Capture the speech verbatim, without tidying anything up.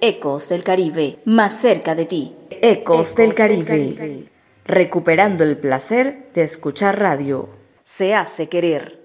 Ecos del Caribe, más cerca de ti. Ecos, Ecos del, Caribe. del Caribe, recuperando el placer de escuchar radio. Se hace querer.